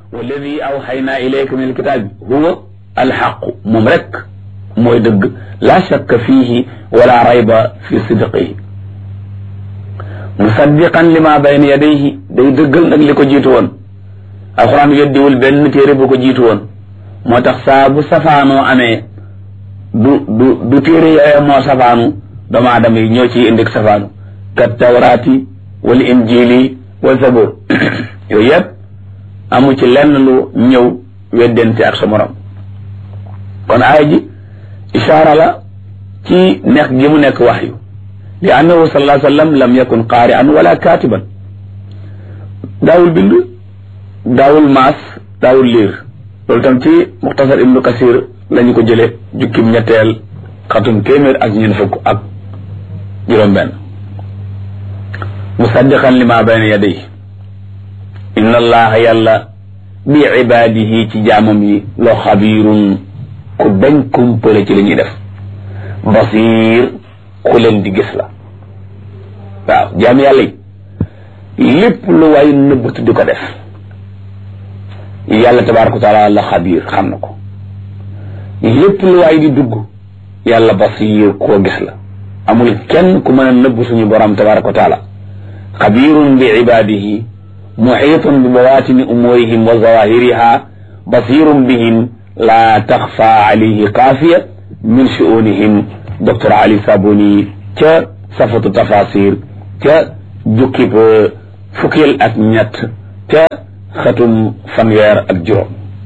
walladi awxaynaa ilayka min alkitaabi huwa alxaqu moom rek mooy dëgg laa shakka fiihi wala rayba fi sidqihi musaddiqan lima bayna yadayhi day dëggal nag li ko jiitu woon alxuraan weddiwul benn téere bu ko jiitu woon moo tax saa bu safaanoo amee du téere yooyu moo safaanu doomu aadama yi ñoo ciy indi safaanu kat tawraati wal injili wa zabur yooyu yëpp amu ci lenn lu ñëw weddente ak sa morom kon aaya ji ishaara la ci nekk gi mu nekk waxyu li annahu sallallahu alayhi wa sallam lam yakun qaari'an wala kaatiban daawul bind daawul maas daawul liir loolu tam ci muxtasar ibnu kasir lañu ko jële jukkim ñetteel xatum téeméer ak ñeent fukk ak juróom-benn musaddiqan lima bayna yadayhi inna allaha yàlla bi ibaadihi ci jaamam yi loo xabiirun ku dañ kumpale ci li ñuy def basiir ku leen di gis la waaw jaam yàlla yi lépp lu waay nëbbatu di ko def yàlla tabaaraka wa taala la xabiir xam na ko lépp lu waay di dugg yàlla basiir koo gis la amul kenn ku mën a nëbb suñu borom tabaaraka wa taala xabiirun bi ibaadihi muxiitun bi bawaatini umuurihim wa zawahiriha basirun bihim laa taxfa alayhi xaafiya min shu'unihim docteur Ali Sabuni ca safatu tafasir ca jukkib fukkeel ak ñett ca xatum fanweer ak juróom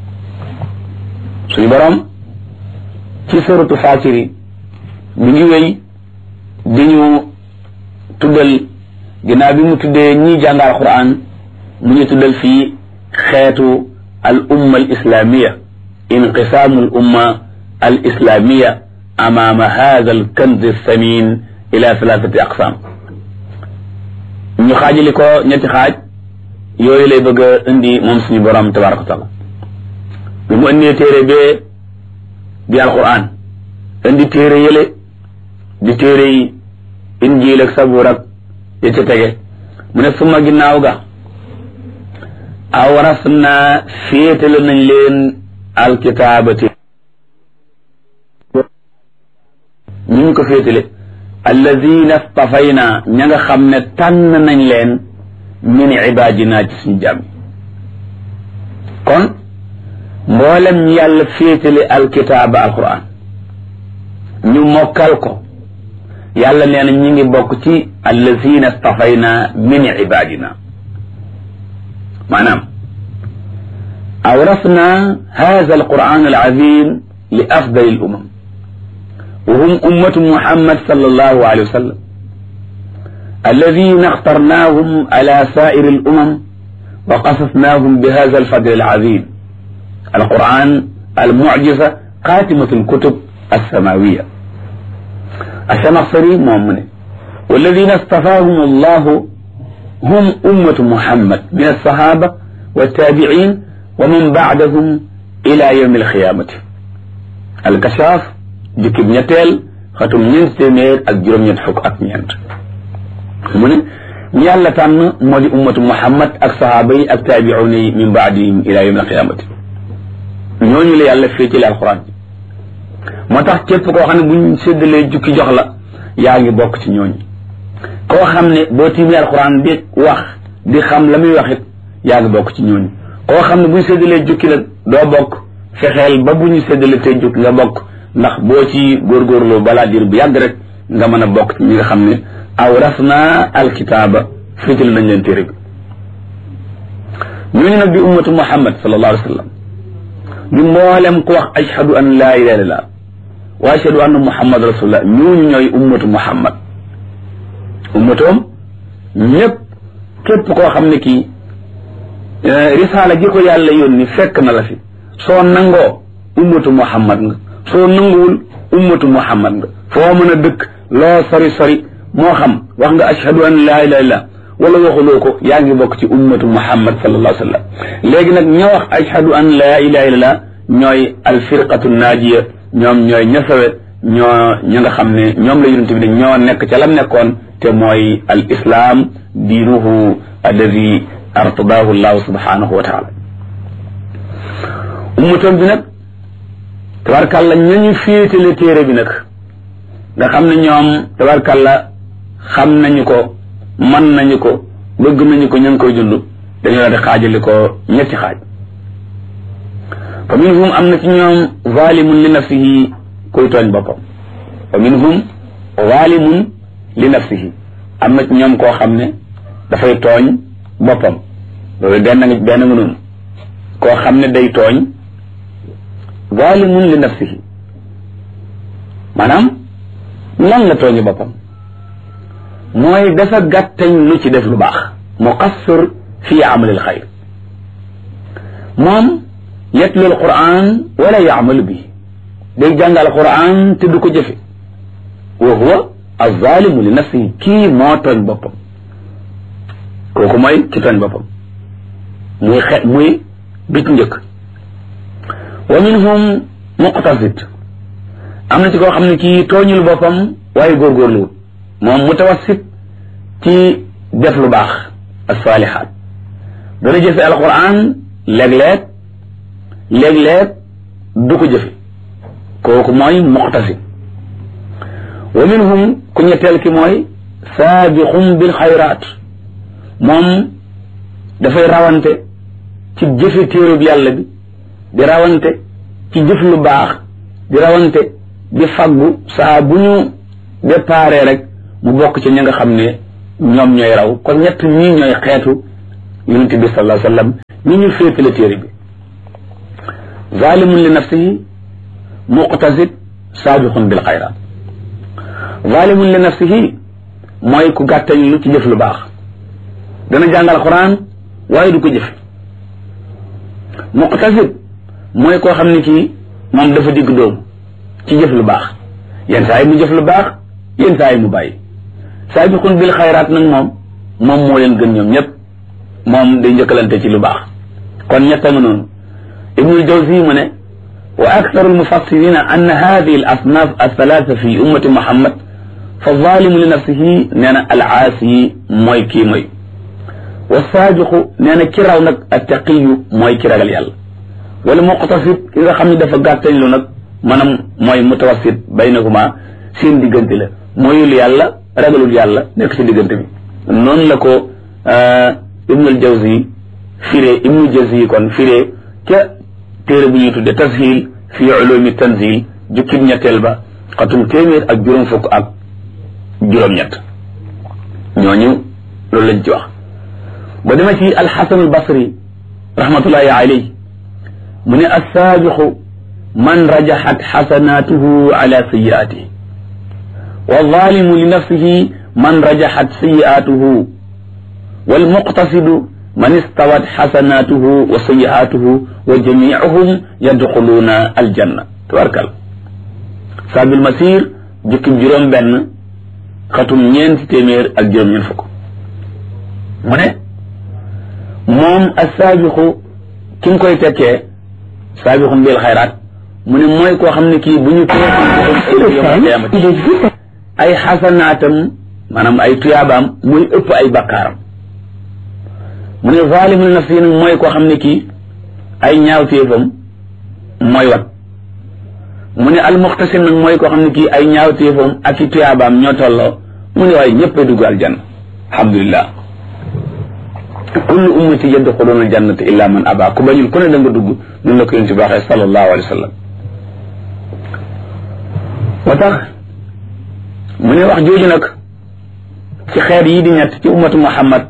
suñu borom ci suratu Faatiri mi ngi wéy di ñu tuddal ginnaaw bi mu tuddee ñi jàngal Qur'an mu ñu tuddal fii xeetu al umma al islamiya inqisaamu al umma al islamiya amaama haada al kanz samin ila thalathati aqsam ñu xaajali ko ñetti xaaj yooyu lay bëgg a indi moom suñu borom tabaraka wa taala bi mu indee téere bee di alquran indi téere yële di téere yi injiil ak sabuur ak ya ca tege mu ne suma ginnaaw ga awaras naa féetale nañ leen alkitaabati ñu ko féetale allazina stafayna ña nga xam ne tànn nañ leen min ibaadina ci suñu jàmm kon mboolem ñu yàlla féetale alkitaaba alquran ñu mokkal ko yàlla nee na ñi ngi bokk ci allazina stafayna min ibaadina maanaam awrasna hada alquran alazim li afdal al umam wa hum ummatu muhammad sallallahu alayhi wa sallam alladina اخترناهم على سائر الأمم وقصصناهم بهذا الفضل العظيم القرآن المعجزة خاتمة الكتب السماوية الشمخصري مؤمن والذين اصطفاهم الله هم أمة محمد من الصحابة والتابعين ومن بعدهم إلى يوم القيامة الكشاف جكب نتال ختم نينتمير ak juróom-ñett fukk ak ñeent mu ne ñu yàlla tànn moo di ummatu Muhammad ak sahaaba yi ak taabi'un yi min baadihim ila yawm al-qiyamati ñooñu la yàlla féetale alquran moo tax képp koo xam ne buñ séddalee jukki jox la yaa ngi bokk ci ñooñu koo xam ne boo tiimee alquran di wax di xam la muy wax it yaa ngi bokk ci ñooñu koo xam ne buñ séddalee jukki nag doo bokk fexeel ba bu ñu séddale tey jukki nga bokk ndax boo ci góorgóorloo balaa diir bu yàgg rek nga mën a bokk ci ñi nga xam ne awrasna alkitaaba féetal nañ leen téere bi ñooñu nag di ummatu Muhammad sallallahu alayhi wa sallam di mboolem ku wax ashhadu an laa ilaaha illallah wa ashhadu anna Muhammad rasulullah ñooñu ñooy ummatu Muhammad ummatoom ñëpp képp koo xam ne kii risaala gi ko yàlla yónni fekk na la fi soo nangoo ummatu Muhammad nga soo nanguwul ummatu Muhammad nga foo mën a dëkk loo sori sori moo xam wax nga ashhadu an laa ilaaha illallah wala waxuloo ko yaa ngi bokk ci ummatu Muhammad sallallahu alayhi wa sallam léegi nag ña wax ashhadu an laa ilaaha illallah ñooy alfirqatu naajiya ñoom ñooy ña sawe ña nga xam ne ñoom la yonent bi ne ñoo nekk ca lam nekkoon te mooy al islam diinuhu alladi artadaahu llahu subhanahu wa taala ummatoon bi nag tabarkàlla ñañu féetale téere bi nag nga xam ne ñoom tabarkàlla xam nañu ko man nañu ko bëgg nañu ko ña ngi koy dund dañu la di xaajali ko ñetti xaaj fa minhum am na ci ñoom zalimun li nafsihi kuy tooñ boppam fa minhum zalimun li nafsihi am na ci ñoom koo xam ne dafay tooñ boppam loolu benn nga noonu koo xam ne day tooñ zalimun li nafsihi maanaam lan la tooñu boppam mooy dafa gàttañ lu ci def lu baax muqassir fi amalil xayr moom yatlu al quran wala yaamalu bi day jàngal quran te du ko jëfe wa huwa azalimu li nafsihi kii moo tooñ boppam kooku mooy ki tooñ boppam muy bit njëkk wa minhum muqtasid am na ci koo xam ne kii tooñul boppam waaye góorgóorluwul moom mutawassit ci def lu baax as-saalihaat dana jëfe alquran léeg-léeg du ko jëfe kooku mooy muqtasid wa minhum ku ñetteel ki mooy saabiqum bil xayraat moom dafay rawante ci jëfe téerub yàlla bi di rawante ci jëf lu baax di rawante di faggu saa bu ñu déparé rek mu bokk ci ña nga xam ne ñoom ñooy raw kon ñett ñii ñooy xeetu yonent bi sallallahu alayhi wa sallam ñi ñu féetale téere bi zalimun li nafsihi muqtasid saabiqun bil xayraat zalimun li nafsihi mooy ku gàttañ lu ci jëf lu baax dana jàngal Alxuraan waaye du ko jëf muqtasid mooy koo xam ne kii moom dafa digg dóomu ci jëf lu baax yenn saa yi mu jëf lu baax yenn saa yi mu bàyyi saabiqun bil xayraat nag moom moo leen gën ñoom ñëpp moom day njëkkalante ci lu baax kon ñett nga noonu ibnul jawzi mu ne wa aktharu almufassirina an hadihi al asnaf althalatha fi ummati muhammad fa zalimu li nafsihi nee na al aasi mooy kii mooy wa saabiqu nee na ki raw nag attaqiyu mooy ki ragal yàlla wala muqtasid ki nga xam ne dafa gàttañ lu nag maanaam mooy mutawassit baynahuma seen diggante la mooyul yàlla ragalul yàlla nekk ci diggante bi noonu la ko ibnul jawzi firee ibnu jawzi kon firee ca téere bu ñuy tudde tashil fi ulumi tanzil jukkit ñetteel ba xatum téeméer ak juróom fukk ak juróom-ñett ñooñu loolu lañ ci wax ba dema ci alxasan albasri rahmatullahi alayhi mu ne assaabiqu man rajaxat xasanatuhu ala sayiatihi wa zalimu li nafsihi man rajaxat sayiatuhu walmuqtasidu man istawat xasanatuhu wa sayiatuhu wa jamicuhum yadxuluuna aljanna tabarkal saabil masir jukki juróom benn xatum ñeenti téeméer ak juróom-ñeent fukk mu ne moom assaabiqu ki nga koy tekkee saabiqum bil xayraat mu ne mooy koo xam ne kii bu ñu ay xasanaatam maanaam ay tuyaabaam muy ëpp ay bakkaaram mu ne zalimul nafsi nag mooy koo xam ne kii ay ñaawteefam mooy wat mu ne almuxtasim nag mooy koo xam ne kii ay ñaawteefam ak i tuyaabaam ñoo tolloo mu ne waaye ñëpp a dugg aljanna alhamdulillah kullu ummati yadxuluuna aljannata illa man aba ku bañul ku ne da nga dugg noonu la ko yonent bi waxee sallallahu alayhi wa sallam moo tax mu ne wax jooju nag ci xeet yi di ñett ci ummatu muhammad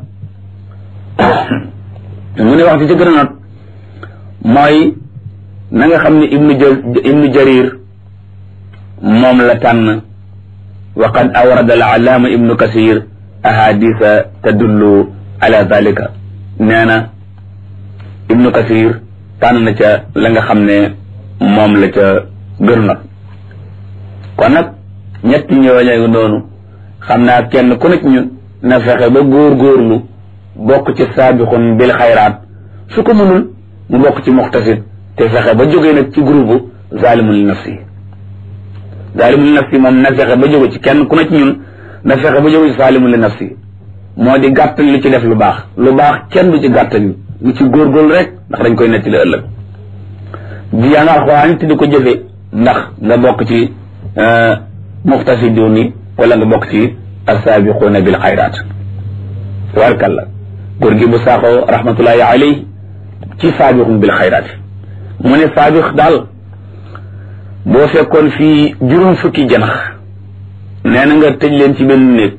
mu ne wax ci gën a not mooy na nga xam ne ibnu jarir moom la tànn wa qad awrada al allaama ibnu kasir ahadisa tadullu ala dalika nee na ibnu kasir tànn na ca la nga xam ne moom la ca gën nag kon nag ñetti ñooñu noonu xam naa kenn ku nekk ñun na fexe ba góorgóorlu bokk ci saabiqun bil xayraat su ko mënul mu bokk ci muqtasid te fexe ba jógee nag ci groupe zalimun li nafsi zalimun li nafsi moom na fexe ba jóge ci kenn ku nekk ñun na fexe ba jóge ci zalimun li nafsi moo di gàttal lu ci def lu baax kenn du ci gàttal lu ci góorgóorlu rek ndax dañ koy netti la ëllëg di jàng alxuraan te di ko jëfe ndax nga bokk ci muqtasidun yi wala nga bokk ci asaabiquuna bil xayraat tabaarakallah góor gi bu saaxoo rahmatullahi alayhi ci saabiqun bil xayraat mu ne saabiq daal boo fekkoon fii juróom fukki janax nee na nga tëj leen ci benn néeg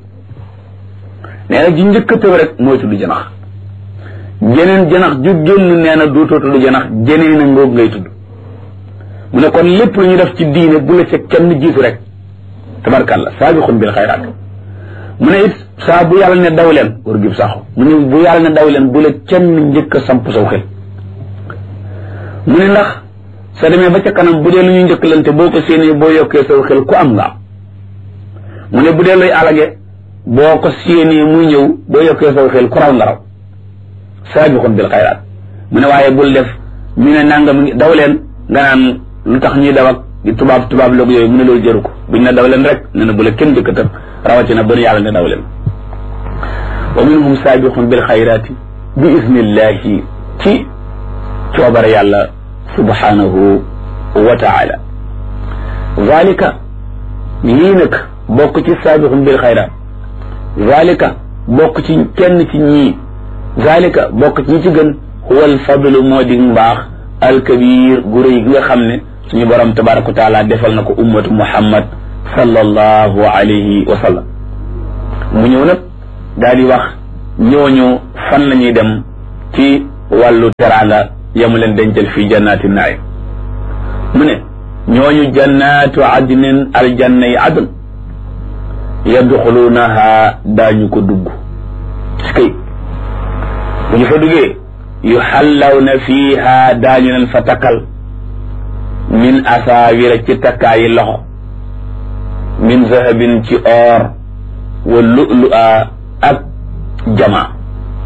nee na ji njëkk a tëb rek mooy tudd janax jeneen janax ju génn nee na dootoo tudd janax jeneen a ngoog ngay tudd mu ne kon lépp lu ñu def ci diine bu la ca kenn jiitu rek tabarkàlla saabiqun bil xayraat mu ne it saa bu yàlla ne daw leen góor gi saxo mu ne bu yàlla ne daw leen bu la kenn njëkk a samp saw xel mu ne ndax soo demee ba ca kanam bu dee lu ñu njëkkalante boo ko séenee boo yokkee saw xel ku am nga am mu ne bu dee luy alage boo ko séenee muy ñëw boo yokkee saw xel ku raw nga raw saabiqun bil xayraat mu ne waaye bul def ñu ne nangam daw leen nga naan lu tax ñuy daw ak tubaab loog yooyu mu ne loolu jëru ko buñ ne daw leen rek ne na bu la kenn dëkk tëb rawatina ba yàlla ne daw leen wa minhum saabiqun bil xayraati bi isnillahi ci coobare yàlla subhanahu wa taala zalika lii nag bokk ci saabiqun bil xayraat zalika bokk ci kenn ci ñii zalika bokk ci ñi ci gën huwa al fadlu moo di mbaax alkabir gu rëy gi nga xam ne suñu borom tabaraka wa taala defal na ko ummatu muhammad sallallahu alayhi wa sallam mu ñëw nag daal di wax ñooñu fan la ñuy dem ci wàllu teraanga yamu leen dencal fii jannaati naim mu ne ñooñu jannaatu adnin aljanna yi adn yadxuluunaha daañu ko dugg skay bu ñu fa duggee yuxallawna fiiha daañu leen fa takkal min asaawira ci takkaayi loxo min zahabin ci or wa lu'lu'a ak jamaa